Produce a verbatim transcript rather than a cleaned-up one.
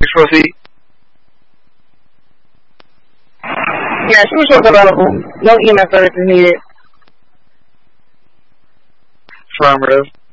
four feet? Yeah, she was just available. No E M S service is needed. Affirmative.